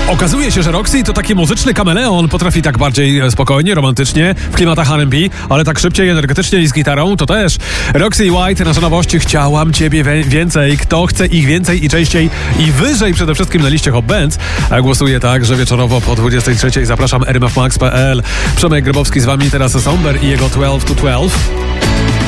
Okazuje się, że Roxy to taki muzyczny kameleon, potrafi tak bardziej spokojnie, romantycznie, w klimatach R&B, ale tak szybciej, energetycznie i z gitarą to też. Roxy i White, nasze nowości. Chciałam ciebie więcej. Kto chce ich więcej i częściej i wyżej przede wszystkim na liście Hot Bands? A głosuję tak, że wieczorowo po 23:00 zapraszam rmfmax.pl. Przemek Grybowski z wami, teraz Somber i jego 12 to 12.